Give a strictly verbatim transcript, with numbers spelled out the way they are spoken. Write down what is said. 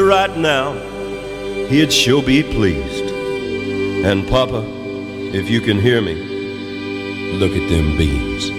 right now, he'd sure be pleased. And Papa, if you can hear me, look at them beans.